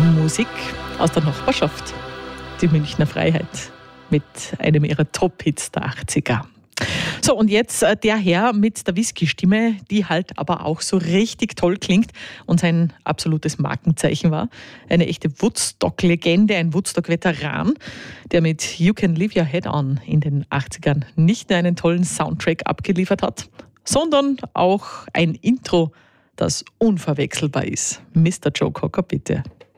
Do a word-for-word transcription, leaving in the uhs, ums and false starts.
Musik aus der Nachbarschaft. Die Münchner Freiheit mit einem ihrer Top-Hits der achtziger. So, und jetzt äh, der Herr mit der Whisky-Stimme, die halt aber auch so richtig toll klingt und sein absolutes Markenzeichen war. Eine echte Woodstock-Legende, ein Woodstock-Veteran, der mit You Can Leave Your Head On in den achtzigern nicht nur einen tollen Soundtrack abgeliefert hat, sondern auch ein Intro, das unverwechselbar ist. Mister Joe Cocker, bitte.